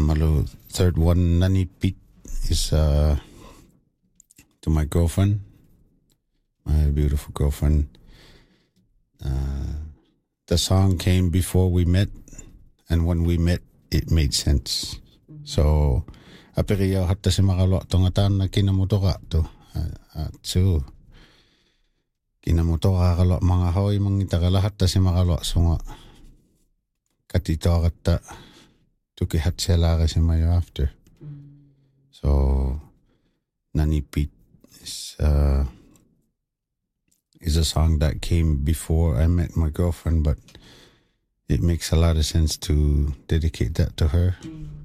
Malu, third one, Nani Pete, is to my girlfriend, my beautiful girlfriend. The song came before we met, and when we met, it made sense. So, apiriyaw hatta si makalo tongatan na kinamuto ka to. So, kinamuto ka kalo mga hoy mangita kalahat ta si makalo sunga. Katito katta tukihat siya kasi mayo after. So, Nani Pete is a song that came before I met my girlfriend, but it makes a lot of sense to dedicate that to her.